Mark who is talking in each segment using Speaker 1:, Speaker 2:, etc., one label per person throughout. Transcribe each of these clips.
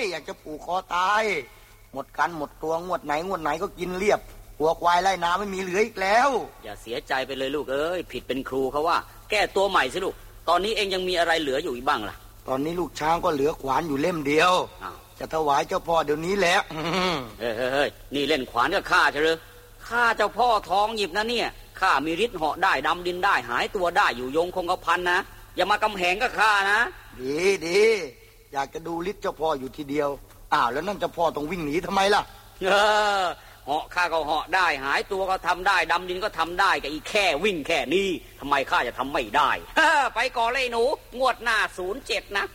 Speaker 1: อยากจะผูกคอตายหมดกันหมดตัวงวดไหนก็กินเรียบหัวควายไล่นาไม่มีเหลืออีกแล้ว
Speaker 2: อย่าเสียใจไปเลยลูกเอ้ยผิดเป็นครูเขาว่าแก้ตัวใหม่สิลูกตอนนี้เองยังมีอะไรเหลืออยู่อีกบ้างล่ะ
Speaker 1: ตอนนี้ลูกช้างก็เหลือขวานอยู่เล่มเดียวจะถวายเจ้าพ่อเดี๋ยวนี้แหละ
Speaker 2: เฮ้ยนี่เล่นขวานกับข้าใช่หรือข้าเจ้าพ่อทองหยิบนะเนี่ยข้ามีฤทธิ์เหาะได้ดำดินได้หายตัวได้อยู่ยงคงกระพันนะอย่ามากำแหงกับข้านะ
Speaker 1: ดีอยากจะดูฤทธิ์เจ้าพ่ออยู่ทีเดียวแล้วนั่นเจ้าพ่อต้องวิ่งหนีทำไมล่ะ
Speaker 2: เหาะข้าก็เหาะได้หายตัวก็ทำได้ดำดินก็ทำได้กับอีแค่วิ่งแค่นี้ทำไมข้าจะทำไม่ได้ไปก่อนเลยหนูงวดหน้า07นะ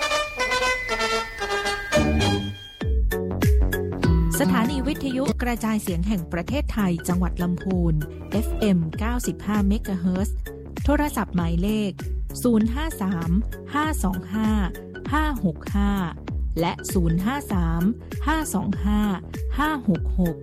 Speaker 3: สถานีวิทยุกระจายเสียงแห่งประเทศไทยจังหวัดลำพูน FM 95 เมกะเฮิรตซ์โทรศัพท์หมายเลข053 525 565และ053 525 566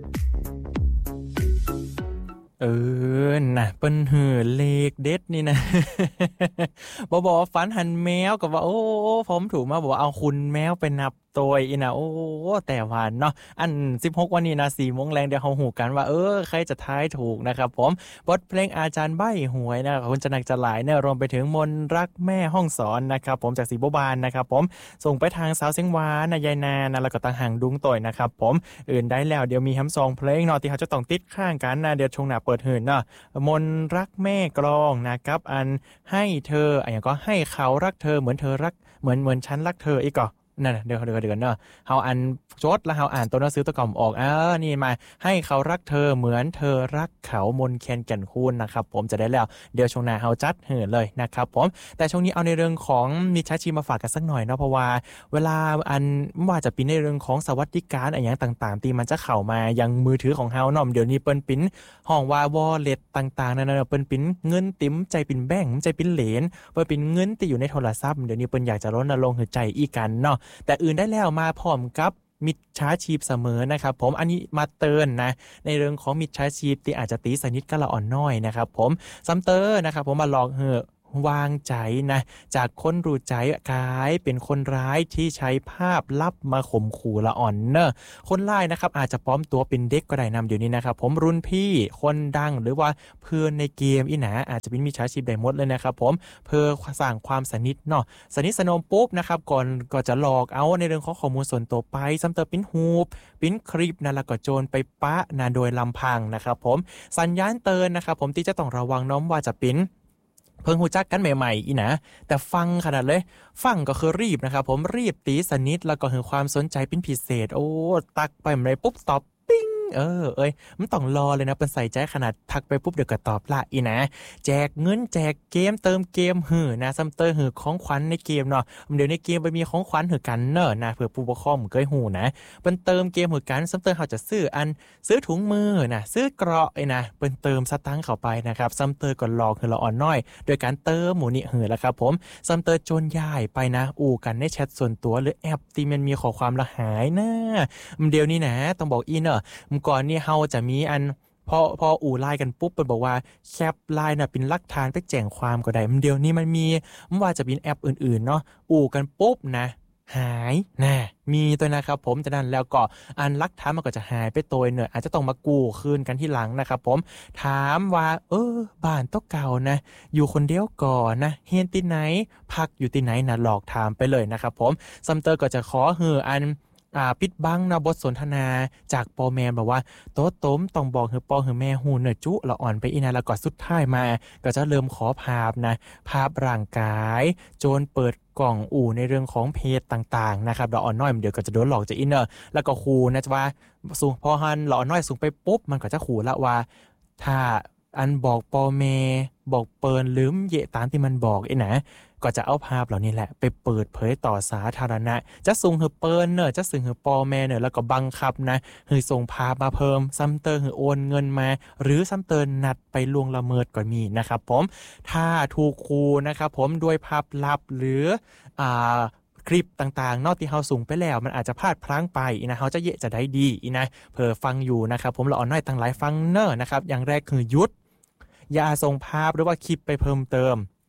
Speaker 4: น่ะเปิ้นหือเลขเด็ดนี่นะบอกฝันหันแมวกับว่าโอ้ผมถูกมาบอกว่าเอาคุณแมวไปนับตัวอีนะโอ้แต่ว่าเนาะอัน16วันนี้นะ 4:00 นเดี๋ยวเฮาฮู้กันว่าใครจะทายถูกนะครับผมบทเพลงอาจารย์ใบ้หวยนะคุณจะนักจะหลายเนี่ยรวมไปถึงมนรักแม่ห้องสอนนะครับผมจากสีบัวบานนะครับผมส่งไปทางสาวเสียงหวานนะยายนานะแล้วก็ต่างหางดุงต่อยนะครับผมอื่นได้แล้วเดี๋ยวมีทั้ง2เพลงเนาะที่เฮาจะต้องติดข้างกันนะเดี๋ยวช่วงหน้าเปิดหื่นเนาะมนรักแม่กลองนะครับอันให้เธออย่างก็ให้เขารักเธอเหมือนเธอรักเหมือนฉันรักเธออีกก็นั่นเดี๋ยวเนาะเฮาอ่านจดแล้วเฮาอ่านตัวหนังสือตัวก่อมออกนี่มาให้เขารักเธอเหมือนเธอรักเขามนแคนแก่นคูนนะครับผมจะได้แล้วเดี๋ยวช่วงหน้าเฮาจัดเหินเลยนะครับผมแต่ช่วงนี้เอาในเรื่องของมิจฉาชีพมาฝากกันสักหน่อยเนาะเพราะว่าเวลาอันว่าจะเป็นในเรื่องของสวัสดิการอะไรอย่างต่างๆที่มันจะเข้ามายังมือถือของเฮาเนาะเดี๋ยวนี้เปิ้นปิ้นห้องว่าวอลเล็ตต่างๆนั่นน่ะเปิ้นปิ้นเงินติ๋มใจปิ้นแบงค์ใจปิ้นเหรียญเปิ้นปิ้นเงินที่อยู่ในโทรศัพท์เดี๋ยวนี้เปิ้นอยากจะรณรงค์ให้ใจอีกันเนาะแต่อื่นได้แล้วมาพร้อมกับมิจฉาชีพเสมอนะครับผมอันนี้มาเตือนนะในเรื่องของมิจฉาชีพที่อาจจะตีสนิทกันละอ่อนน้อยนะครับผมซัมเตอร์นะครับผมมาหลอกวางใจนะจากคนรู้ใจกลายเป็นคนร้ายที่ใช้ภาพลับมาข่มขู่ละอ่อนเนอะคนร้ายนะครับอาจจะปลอมตัวเป็นเด็กก็ได้นำเดี๋ยวนี้นะครับผมรุ่นพี่คนดังหรือว่าเพื่อนในเกมอีหนาอาจจะเป็นมิจฉาชีพได้หมดเลยนะครับผมเพื่อสร้างความสนิทเนาะสนิทสนมปุ๊บนะครับก่อนก็จะหลอกเอาในเรื่องของข้อมูลส่วนตัวไปซัมเตอร์ปิ้นฮูปปิ้นคลิปนะแล้วก็โจรไปปะนะโดยลำพังนะครับผมสัญญาณเตือนนะครับผมที่จะต้องระวังน้อมว่าจะปิ้นเพิ่งรู้จักกันใหม่ๆอีนะแต่ฟังขนาดเลยฟังก็คือรีบนะครับผมรีบตีสนิทแล้วก็ให้ความสนใจเป็นพิเศษโอ้ตักไปเมื่อไรปุ๊บตอบปิ้งมันต้องรอเลยนะเป็นใส่ใจขนาดทักไปปุ๊บเดี๋ยวก็ตอบละอีนะแจกเงินแจกเกมเติมเกมนะซัมเตอร์ของขวัญในเกมเนาะเดี๋ยวในเกมไปมีของขวัญกันเนอะนะเผื่อผู้ปกครองเคยหูนะเป็นเติมเกมกันซัมเตอร์เขาจะซื้อถุงมือนะซื้อเกราะนะเป็นเติมสตังค์เข้าไปนะครับซัมเตอร์ก็หลอกละอ่อนน้อยโดยการเติมหมูนี่แล้วครับผมซัมเตอร์โจนย้ายไปนะกันในแชทส่วนตัวหรือแอปที่มันมีข้อความละหายนะเดี๋ยวนี้นะต้องบอกอีเนอะก่อนนี่เฮาจะมีพอไลน์กันปุ๊บเปิ้นบอกว่าแคปไลน์น่ะเป็นหลักฐานไปแจ้งความก็ได้เดี๋ยวนี้มันมีว่าจะเป็นแอปอื่นๆเนาะกันปุ๊บนะหายมีตัวนะครับผมจากนั้นแล้วก็หลักฐานมันก็จะหายไปตัวเนอะอาจจะต้องมากู้คืนกันที่หลังนะครับผมถามว่าบ้านต้องเก่านะอยู่คนเดียวก่อนนะเฮียนที่ไหนพักอยู่ที่ไหนนะหลอกถามไปเลยนะครับผมซัมเตอร์ก็จะขอปิดบังนะบทสนทนาจากปอแมนบอกว่าโต๊ะต้มต้องบอกปอแม่หูเนจุละอ่อนไปอีนะแล้วก็สุดท้ายมาก็จะเริ่มขอภาพนะภาพร่างกายโจรเปิดกล่องในเรื่องของเพจต่างๆนะครับละอ่อนน้อยเดี๋ยวก็จะโดนหลอกจากอินเนอร์แล้วก็ขู่นะว่าสูงพอหันละอ่อนน้อยสูงไปปุ๊บมันก็จะขู่ละว่าถ้าบอกปอแม่บอกเปิลลืมเยตามที่มันบอกนะก็จะเอาภาพเหล่านี้แหละไปเปิดเผยต่อสาธารณะจะส่งเปิลเนอะจะส่งปอแม่เนอะแล้วก็บังคับนะส่งภาพมาเพิ่มซัมเตอร์โอนเงินมาหรือซัมเตอร์นัดไปล่วงละเมิดก็มีนะครับผมถ้าถูกขู่นะครับผมด้วยภาพลับหรือคลิปต่างๆนอกที่เฮาส่งไปแล้วมันอาจจะพลาดพลั้งไปนะเฮาจะจะได้ดีนะเผื่อฟังอยู่นะครับผมละอ่อนน้อยตั้งหลายฟังเนอะนะครับอย่างแรกคือหยุดอย่าส่งภาพหรือว่าคลิปไปเพิ่มเติม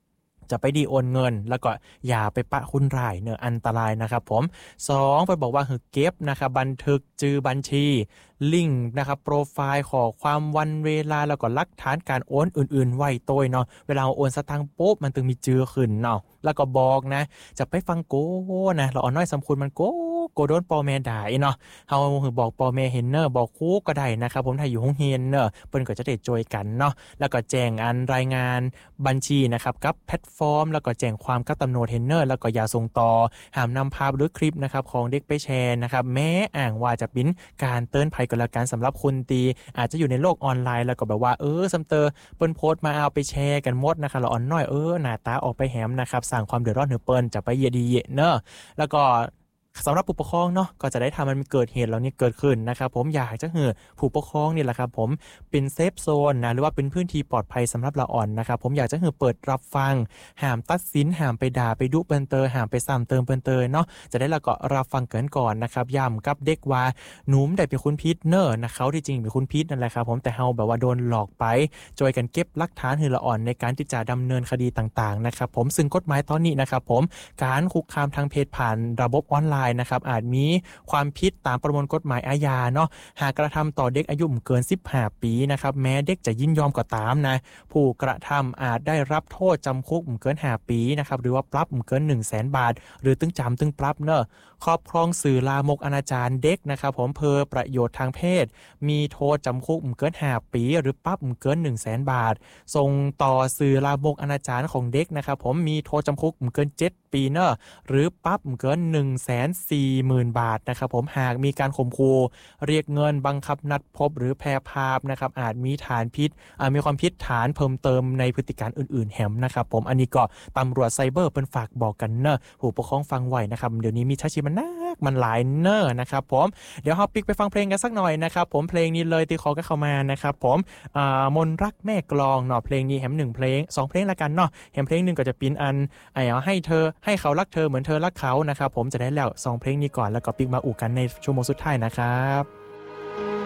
Speaker 4: จะไปดีโอนเงินแล้วก็อย่าไปปะคุณรายเนอะอันตรายนะครับผม2ไปบอกว่าคือเก็บนะครับบันทึกจื่อบัญชีลิงก์นะครับโปรไฟล์ขอความวันเวลาแล้วก็หลักฐานการโอนอื่นๆไว้ตัวเนาะเวลาโอนสตางค์ปุ๊บมันถึงมีจื่อขึ้นเนาะแล้วก็บอกนะจะไปฟังโกนะเราอ่อนน้อยสำคุณมันโกโดนปอแม่ด่าเนาะเฮาบอกปอแม่เห็นเนอะบอกครูก็ได้นะครับผมถ้าอยู่ห้องเรียนเนอะเปิ้นก็จะได้จอยกันเนาะแล้วก็แจ้งอันรายงานบัญชีนะครับกับแพลตฟอร์มแล้วก็แจ้งความกับตำรวจเทรนเนอร์แล้วก็อย่าส่งต่อห้ามนำภาพหรือคลิปนะครับของเด็กไปแชร์นะครับแม้อ้างว่าจะเป็นการเตือนภัยก็แล้วกันสำหรับคนตีอาจจะอยู่ในโลกออนไลน์แล้วก็แบบว่าซัมเตอร์เปิ้นโพสต์มาเอาไปแชร์กันหมดนะครับเราอ่อนน้อยหน้าตาออกไปแหมนะครับสร้างความเดือดร้อนให้เปิ้นจะไปเยดีเนอะแล้วก็สำหรับผู้ปกครองเนาะก็จะได้ทำมันเกิดเหตุแล้วนี่เกิดขึ้นนะครับผมอยากจะให้ผู้ปกครองนี่แหละครับผมเป็นเซฟโซนนะหรือว่าเป็นพื้นที่ปลอดภัยสำหรับละอ่อนนะครับผมอยากจะให้เปิดรับฟังห้ามตัดสินห้ามไปด่าไปดุเปิ้นเตอห้ามไปซ้ำเติมเปิ้นเตอเนาะจะได้ละก็รับฟังเกินก่อนนะครับย้ำกับเด็กว่าหนุ่มได้เป็นคนผิดเนอะนะเขาที่จริงเป็นคนผิดนั่นแหละครับผมแต่เฮาแบบว่าโดนหลอกไปจอยกันเก็บหลักฐานให้ละอ่อนในการที่จะดำเนินคดีต่างๆนะครับผมซึ่งกฎหมายตอนนี้นะครับผมการคุกคามทางเพศผ่านระบบออนไลน์นะครับอาจมีความผิดตามประมวลกฎหมายอาญาเนาะหากกระทำต่อเด็กอายุไม่เกิน15ปีนะครับแม้เด็กจะยินยอมก็ตามนะผู้กระทำอาจได้รับโทษจำคุกไม่เกิน5ปีนะครับหรือว่าปรับไม่เกิน 100,000 บาทหรือตึงจำตึงปรับเนอะครอบครองสื่อลามกอนาจารเด็กนะครับผมเพื่อประโยชน์ทางเพศมีโทษจำคุกไม่เกิน5ปีหรือปรับไม่เกิน 100,000 บาทส่งต่อสื่อลามกอนาจารของเด็กนะครับผมมีโทษจำคุกไม่เกิน7ปีเนอะหรือปรับไม่เกิน 140,000 บาทนะครับผมหากมีการข่มขู่เรียกเงินบังคับนัดพบหรือแพร่ภาพนะครับอาจมีฐานผิดมีความผิดฐานเพิ่มเติมในพฤติการอื่นๆแหมนะครับผมอันนี้ก็ตำรวจไซเบอร์เป็นฝากบอกกันเนอะผู้ปกครองฟังไว้นะครับเดี๋ยวนี้มีชาชีมันหลายเนอะนะครับผมเดี๋ยวเฮาปิกไปฟังเพลงกันสักหน่อยนะครับผมเพลงนี้เลยที่ขอกันเข้ามานะครับผมมนรักแม่กลองเนาะเพลงนี้แหม1เพลง2เพลงละกันเนาะแหมเพลงนึงก็จะเป็นอันให้เธอให้เขารักเธอเหมือนเธอรักเขานะครับผมจะได้แล้ว2เพลงนี้ก่อนแล้วก็ปิกมาอู่กันในชั่วโมงสุดท้ายนะครับ